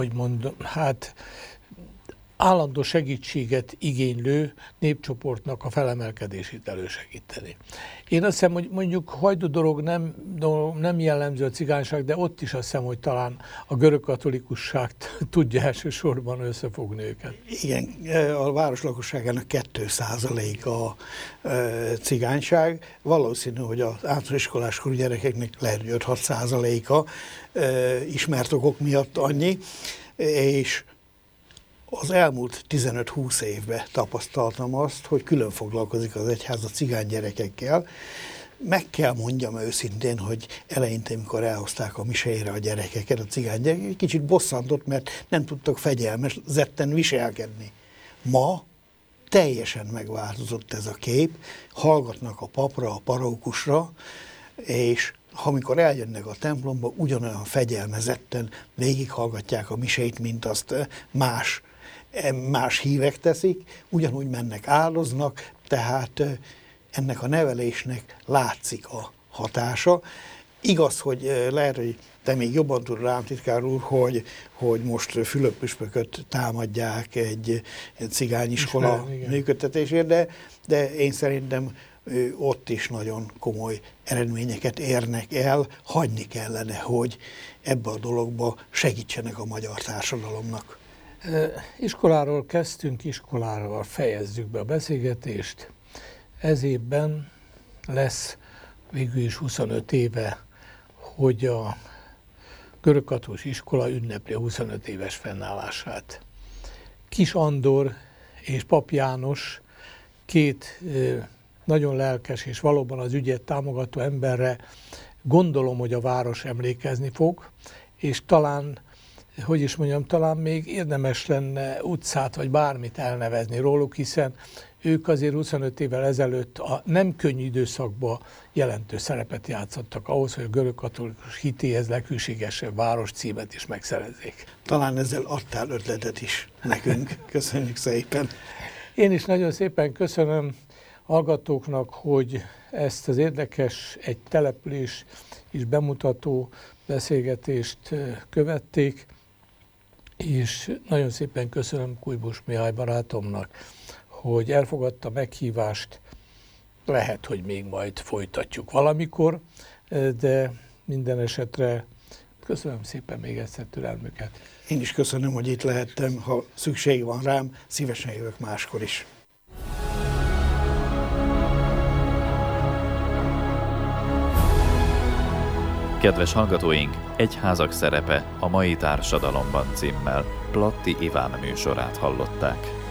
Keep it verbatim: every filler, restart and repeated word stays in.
hogy mondom, hát állandó segítséget igénylő népcsoportnak a felemelkedését elősegíteni. Én azt hiszem, hogy mondjuk Hajdú dolog nem, nem jellemző a cigányság, de ott is azt hiszem, hogy talán a görög katolikusság tudja elsősorban összefogni őket. Igen, a város lakosságának két százaléka a cigányság. Valószínű, hogy az általános iskoláskorú gyerekeknek lehet, hogy öt-hat százaléka ismert okok miatt annyi, és az elmúlt tizenöt-húsz évben tapasztaltam azt, hogy külön foglalkozik az egyház a cigány gyerekekkel. Meg kell mondjam őszintén, hogy eleinte, amikor elhozták a miseire a gyerekeket, a cigány gyerekek, kicsit bosszantott, mert nem tudtak fegyelmezetten viselkedni. Ma teljesen megváltozott ez a kép, hallgatnak a papra, a parókusra, és amikor eljönnek a templomba, ugyanolyan fegyelmezetten végighallgatják a miseit, mint azt más más hívek teszik, ugyanúgy mennek, áldoznak, tehát ennek a nevelésnek látszik a hatása. Igaz, hogy lehet, hogy te még jobban tudod, államtitkár úr, hogy, hogy most Fülöp-püspököt támadják egy, egy cigányiskola működtetésért, de, de én szerintem ott is nagyon komoly eredményeket érnek el, hagyni kellene, hogy ebbe a dologba segítsenek a magyar társadalomnak. Iskoláról kezdtünk, iskoláról fejezzük be a beszélgetést. Ez évben lesz végül is huszonöt éve, hogy a görögkatolikus iskola ünnepli a huszonöt éves fennállását. Kis Andor és Pap János két nagyon lelkes és valóban az ügyet támogató emberre gondolom, hogy a város emlékezni fog, és talán hogy is mondjam, talán még érdemes lenne utcát vagy bármit elnevezni róluk, hiszen ők azért huszonöt évvel ezelőtt a nem könnyű időszakban jelentős szerepet játszottak ahhoz, hogy a görögkatolikus hitéhez leghűségesebb város címet is megszerezzék. Talán ezzel adtál ötletet is nekünk. Köszönjük szépen. Én is nagyon szépen köszönöm hallgatóknak, hogy ezt az érdekes, egy település is bemutató beszélgetést követték, és nagyon szépen köszönöm Kujbus Mihály barátomnak, hogy elfogadta meghívást. Lehet, hogy még majd folytatjuk valamikor, de minden esetre köszönöm szépen még egyszer türelmüket. Én is köszönöm, hogy itt lehettem. Ha szükség van rám, szívesen jövök máskor is. Kedves hallgatóink, Egyházak szerepe a mai társadalomban címmel Platti Iván műsorát hallották.